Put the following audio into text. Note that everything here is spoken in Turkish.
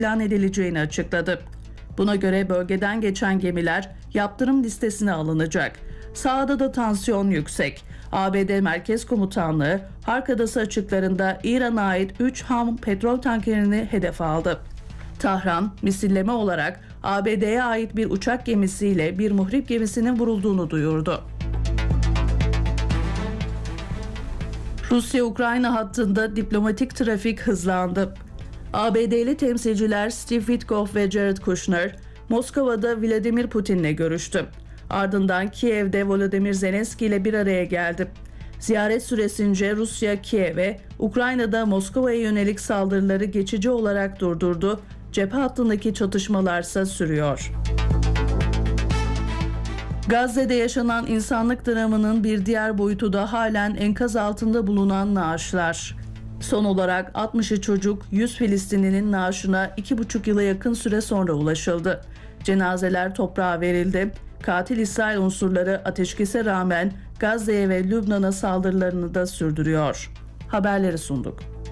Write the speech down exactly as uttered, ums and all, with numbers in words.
ilan edileceğini açıkladı. Buna göre bölgeden geçen gemiler yaptırım listesine alınacak. Sahada da tansiyon yüksek. A B D Merkez Komutanlığı Hark Adası açıklarında İran'a ait üç ham petrol tankerini hedef aldı. Tahran, misilleme olarak A B D'ye ait bir uçak gemisiyle bir muhrip gemisinin vurulduğunu duyurdu. Rusya-Ukrayna hattında diplomatik trafik hızlandı. A B D'li temsilciler Steve Witkoff ve Jared Kushner, Moskova'da Vladimir Putin'le görüştü. Ardından Kiev'de Volodymyr Zelenski ile bir araya geldi. Ziyaret süresince Rusya Kiev'e, Ukrayna'da Moskova'ya yönelik saldırıları geçici olarak durdurdu. Cephe hattındaki çatışmalarsa sürüyor. Gazze'de yaşanan insanlık dramının bir diğer boyutu da halen enkaz altında bulunan naaşlar. Son olarak altmışı çocuk, yüz Filistinlinin naaşına iki buçuk yıla yakın süre sonra ulaşıldı. Cenazeler toprağa verildi. Katil İsrail unsurları ateşkese rağmen Gazze'ye ve Lübnan'a saldırılarını da sürdürüyor. Haberleri sunduk.